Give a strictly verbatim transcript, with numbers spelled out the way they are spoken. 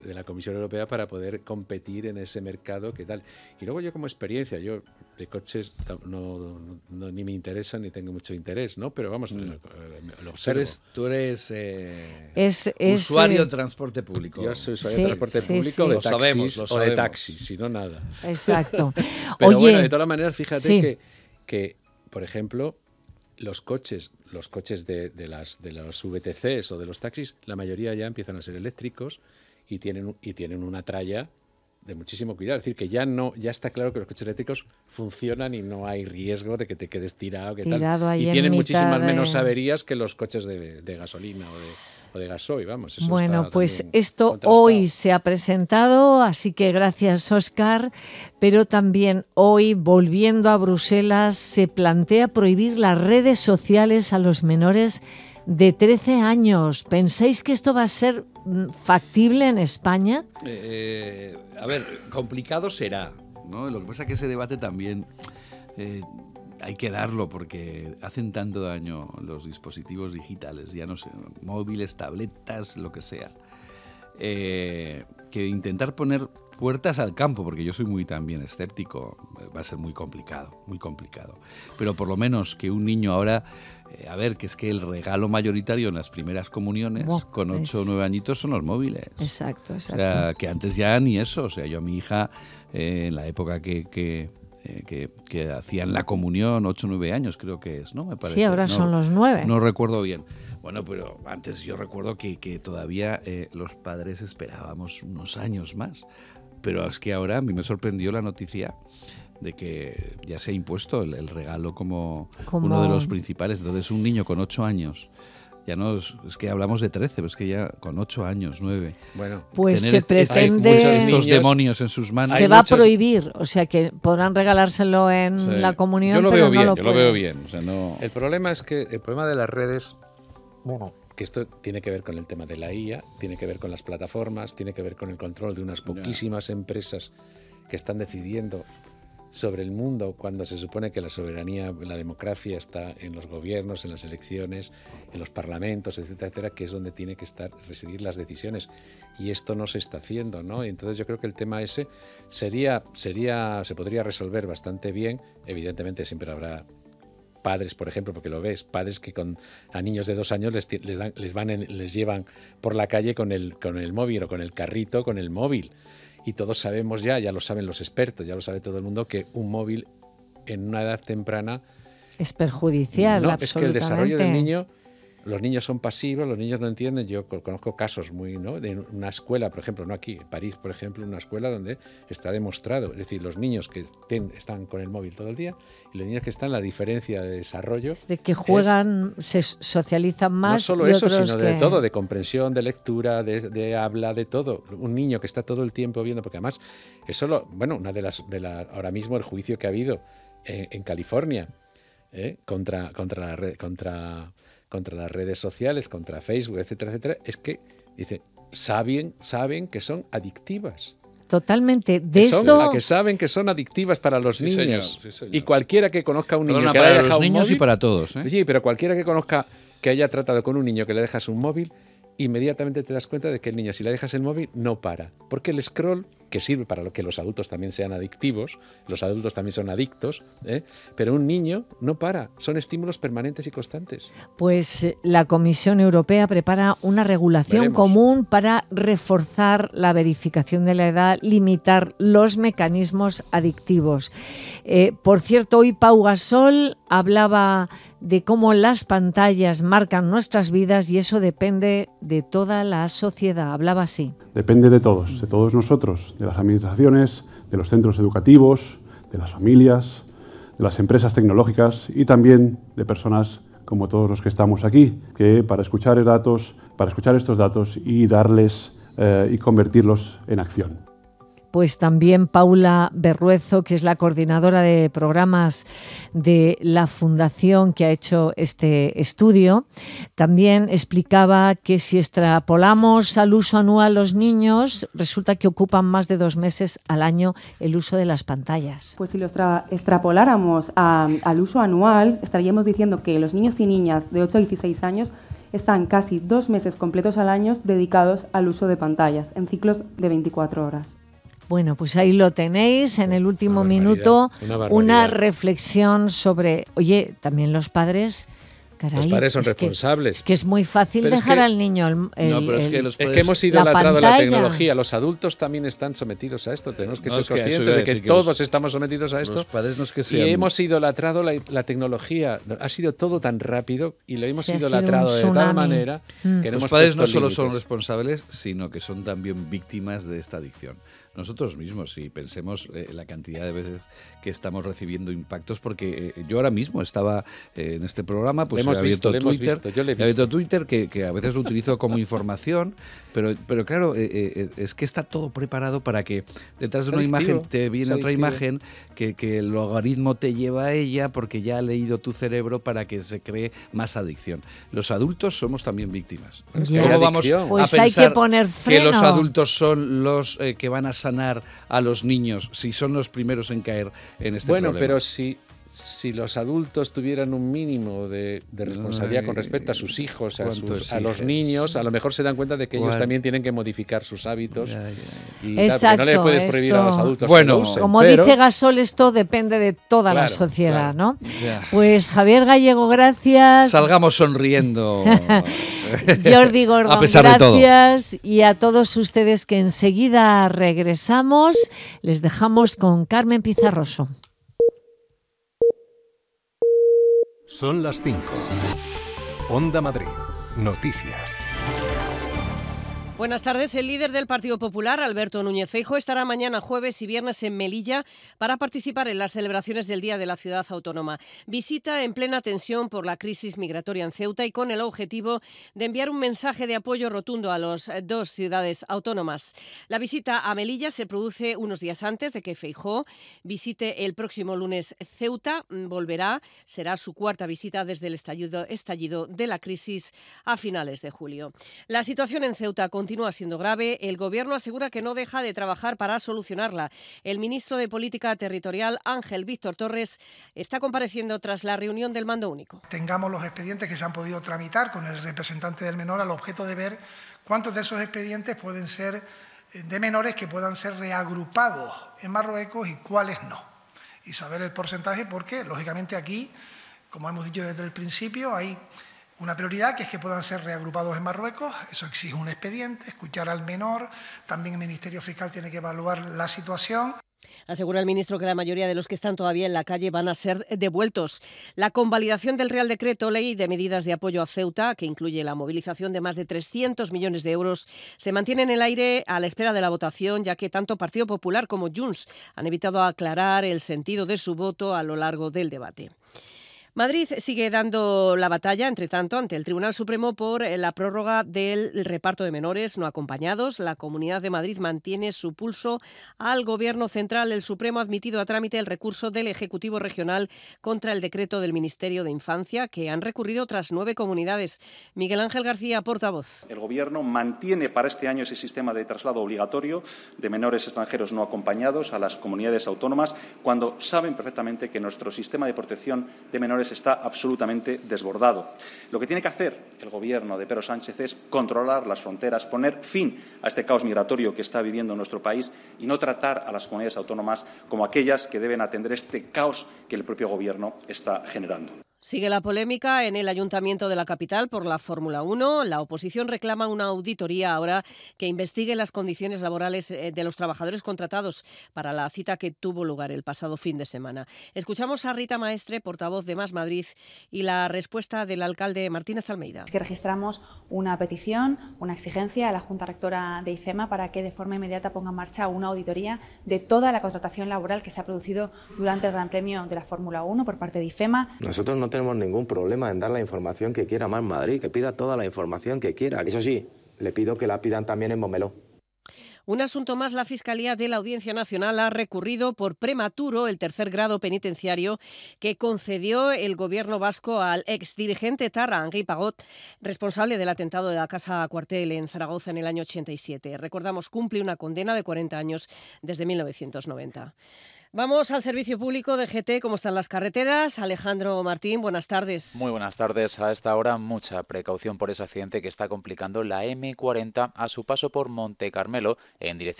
de la Comisión Europea para poder competir en ese mercado, ¿qué tal? Y luego yo como experiencia, yo de coches no, no, no ni me interesan ni tengo mucho interés, ¿no? Pero vamos, mm. lo, lo observo. Tú eres, tú eres eh, es, es, usuario eh, de transporte público. Yo soy usuario sí, de transporte sí, público, sí. de Lo taxis, sabemos, lo o sabemos. de taxis, si no nada. Exacto. Pero Oye, bueno, de todas maneras, fíjate sí. que, que, por ejemplo, los coches, los coches de, de, las, de los V T Cs o de los taxis, la mayoría ya empiezan a ser eléctricos y tienen, y tienen una tralla de muchísimo cuidado. Es decir, que ya no, ya está claro que los coches eléctricos funcionan y no hay riesgo de que te quedes tirado, que tirado tal. ahí Y tienen en muchísimas mitad de... menos averías que los coches de, de gasolina o de, o de gasoil, vamos. Eso bueno, está pues esto contrastado. Hoy se ha presentado, así que gracias, Óscar. Pero también hoy, volviendo a Bruselas, se plantea prohibir las redes sociales a los menores de trece años. ¿Pensáis que esto va a ser factible en España? Eh, a ver, complicado será, ¿no? Lo que pasa es que ese debate también eh, hay que darlo porque hacen tanto daño los dispositivos digitales, ya no sé, móviles, tabletas, lo que sea, eh, que intentar poner puertas al campo, porque yo soy muy también escéptico, va a ser muy complicado, muy complicado. Pero por lo menos que un niño ahora, eh, a ver, que es que el regalo mayoritario en las primeras comuniones, wow, con ocho o nueve añitos, son los móviles. Exacto, exacto. O sea, que antes ya ni eso. O sea, yo a mi hija, eh, en la época que... que Eh, que, que hacían la comunión, ocho o nueve años creo que es, ¿no? Me parece. Sí, ahora no, son los nueve. No recuerdo bien. Bueno, pero antes yo recuerdo que, que todavía eh, los padres esperábamos unos años más. Pero es que ahora a mí me sorprendió la noticia de que ya se ha impuesto el, el regalo como, como uno de los principales. Entonces, un niño con ocho años... Ya no es, es que hablamos de trece, pero es que ya con ocho años, nueve. Bueno, pues se este, pretende muchos estos demonios en sus manos. Se va muchos... a prohibir, o sea que podrán regalárselo en sí. la comunión. Yo lo pero veo bien, no lo yo pueden. lo veo bien. O sea, no... El problema es que el problema de las redes, bueno, que esto tiene que ver con el tema de la I A, tiene que ver con las plataformas, tiene que ver con el control de unas poquísimas ya. empresas que están decidiendo sobre el mundo cuando se supone que la soberanía, la democracia está en los gobiernos, en las elecciones, en los parlamentos, etcétera, etcétera, que es donde tiene que estar residir las decisiones. Y esto no se está haciendo, ¿no? Y entonces yo creo que el tema ese sería, sería, se podría resolver bastante bien. Evidentemente siempre habrá padres, por ejemplo, porque lo ves, padres que con a niños de dos años les, les, dan, les, van en, les llevan por la calle con el, con el móvil o con el carrito, con el móvil. Y todos sabemos ya, ya lo saben los expertos, ya lo sabe todo el mundo, que un móvil en una edad temprana es perjudicial. No, es que el desarrollo del niño, los niños son pasivos, los niños no entienden. Yo conozco casos muy, ¿no? De una escuela, por ejemplo, no aquí, en París, por ejemplo, una escuela donde está demostrado, es decir, los niños que ten, están con el móvil todo el día y los niños que están, la diferencia de desarrollo. De que juegan, es, se socializan más. No solo y eso, otros sino que... de todo, de comprensión, de lectura, de, de habla, de todo. Un niño que está todo el tiempo viendo, porque además, es solo, bueno, una de las, de la, ahora mismo el juicio que ha habido en, en California, ¿eh? contra, contra la red, contra. contra las redes sociales, contra Facebook, etcétera, etcétera, es que, dice, saben, saben que son adictivas. Totalmente. De que son, esto... a que saben que son adictivas para los sí, niños. Señor, sí, señor. Y cualquiera que conozca a un niño Perdona, que para le haya los dejado niños un móvil, y para todos, ¿eh? Sí, pero cualquiera que conozca, que haya tratado con un niño que le dejas un móvil, inmediatamente te das cuenta de que el niño, si le dejas el móvil, no para. Porque el scroll, que sirve para lo que los adultos también sean adictivos, los adultos también son adictos, ¿eh? Pero un niño no para, son estímulos permanentes y constantes. Pues la Comisión Europea prepara una regulación Veremos. común para reforzar la verificación de la edad, limitar los mecanismos adictivos. Eh, por cierto, hoy Pau Gasol hablaba de cómo las pantallas marcan nuestras vidas y eso depende de toda la sociedad. Hablaba así. Depende de todos, de todos nosotros, de las administraciones, de los centros educativos, de las familias, de las empresas tecnológicas y también de personas como todos los que estamos aquí, que para escuchar datos, para escuchar estos datos y darles eh, y convertirlos en acción. Pues también Paula Berruezo, que es la coordinadora de programas de la fundación que ha hecho este estudio, también explicaba que si extrapolamos al uso anual los niños, resulta que ocupan más de dos meses al año el uso de las pantallas. Pues si lo extra- extrapoláramos a, al uso anual, estaríamos diciendo que los niños y niñas de ocho a dieciséis años están casi dos meses completos al año dedicados al uso de pantallas, en ciclos de veinticuatro horas. Bueno, pues ahí lo tenéis, en el último una minuto, una, una reflexión sobre, oye, también los padres... Caray, los padres son es responsables. Que, es que es muy fácil pero dejar es que, al niño el, el, no, pero es, que los es que hemos idolatrado la, la tecnología. Los adultos también están sometidos a esto. Tenemos que no, ser es que conscientes de que, que todos los, estamos sometidos a esto. Los padres no es que sean... Y hemos idolatrado la, la tecnología. Ha sido todo tan rápido y lo hemos sí, idolatrado de tal manera mm. que no los hemos padres no solo límites. son responsables, sino que son también víctimas de esta adicción. Nosotros mismos, si pensemos eh, la cantidad de veces que estamos recibiendo impactos, porque eh, yo ahora mismo estaba eh, en este programa, pues he abierto visto, Twitter, visto, yo le he he abierto Twitter que, que a veces lo utilizo como información, pero, pero claro, eh, eh, es que está todo preparado para que detrás de una adictivo, imagen te viene otra imagen, que, que el logaritmo te lleva a ella porque ya ha leído tu cerebro para que se cree más adicción. Los adultos somos también víctimas. Bueno, es que ¿Cómo vamos pues a hay pensar que poner freno. que los adultos son los eh, que van a sanar a los niños si son los primeros en caer en este bueno, problema? Bueno, pero si, si los adultos tuvieran un mínimo de, de responsabilidad Ay, con respecto a sus hijos, a, sus, a los niños, a lo mejor se dan cuenta de que ellos también tienen que modificar sus hábitos. Ya, ya. Y, exacto, claro, no le puedes prohibir esto, a los adultos bueno, que lo usen, como pero, dice Gasol, esto depende de toda claro, la sociedad, claro. ¿no? Ya. Pues Javier Gallego, gracias. Salgamos sonriendo. Jordi Gordon, a pesar gracias. De todo. Y a todos ustedes que enseguida regresamos, les dejamos con Carmen Pizarroso. Son las cinco. Onda Madrid. Noticias. Buenas tardes. El líder del Partido Popular, Alberto Núñez Feijóo, estará mañana jueves y viernes en Melilla para participar en las celebraciones del Día de la Ciudad Autónoma. Visita en plena tensión por la crisis migratoria en Ceuta y con el objetivo de enviar un mensaje de apoyo rotundo a las dos ciudades autónomas. La visita a Melilla se produce unos días antes de que Feijóo visite el próximo lunes Ceuta. Volverá, será su cuarta visita desde el estallido, estallido de la crisis a finales de julio. La situación en Ceuta continúa Continúa siendo grave. El Gobierno asegura que no deja de trabajar para solucionarla. El ministro de Política Territorial, Ángel Víctor Torres, está compareciendo tras la reunión del Mando Único. Tengamos los expedientes que se han podido tramitar con el representante del menor al objeto de ver cuántos de esos expedientes pueden ser de menores que puedan ser reagrupados en Marruecos y cuáles no. Y saber el porcentaje porque, lógicamente, aquí, como hemos dicho desde el principio, hay una prioridad que es que puedan ser reagrupados en Marruecos. Eso exige un expediente, escuchar al menor. También el Ministerio Fiscal tiene que evaluar la situación. Asegura el ministro que la mayoría de los que están todavía en la calle van a ser devueltos. La convalidación del Real Decreto Ley de Medidas de Apoyo a Ceuta, que incluye la movilización de más de trescientos millones de euros, se mantiene en el aire a la espera de la votación, ya que tanto Partido Popular como Junts han evitado aclarar el sentido de su voto a lo largo del debate. Madrid sigue dando la batalla, entre tanto, ante el Tribunal Supremo por la prórroga del reparto de menores no acompañados. La Comunidad de Madrid mantiene su pulso al Gobierno central. El Supremo ha admitido a trámite el recurso del Ejecutivo Regional contra el decreto del Ministerio de Infancia, que han recurrido otras nueve comunidades. Miguel Ángel García, portavoz. El Gobierno mantiene para este año ese sistema de traslado obligatorio de menores extranjeros no acompañados a las comunidades autónomas, cuando saben perfectamente que nuestro sistema de protección de menores está absolutamente desbordado. Lo que tiene que hacer el Gobierno de Pedro Sánchez es controlar las fronteras, poner fin a este caos migratorio que está viviendo nuestro país y no tratar a las comunidades autónomas como aquellas que deben atender este caos que el propio Gobierno está generando. Sigue la polémica en el Ayuntamiento de la capital por la Fórmula uno. La oposición reclama una auditoría ahora que investigue las condiciones laborales de los trabajadores contratados para la cita que tuvo lugar el pasado fin de semana. Escuchamos a Rita Maestre, portavoz de Más Madrid, y la respuesta del alcalde Martínez Almeida. Es que registramos una petición, una exigencia a la Junta Rectora de IFEMA para que de forma inmediata ponga en marcha una auditoría de toda la contratación laboral que se ha producido durante el Gran Premio de la Fórmula uno por parte de IFEMA. Nosotros no tenemos ningún problema en dar la información que quiera Más Madrid, que pida toda la información que quiera. Eso sí, le pido que la pidan también en Momeló. Un asunto más, la Fiscalía de la Audiencia Nacional ha recurrido por prematuro el tercer grado penitenciario que concedió el gobierno vasco al exdirigente etarra Henri Pagot, responsable del atentado de la Casa Cuartel en Zaragoza en el año ochenta y siete. Recordamos, cumple una condena de cuarenta años desde mil novecientos noventa. Vamos al servicio público de G T. ¿Cómo están las carreteras? Alejandro Martín, buenas tardes. Muy buenas tardes. A esta hora mucha precaución por ese accidente que está complicando la eme cuarenta a su paso por Monte Carmelo en dirección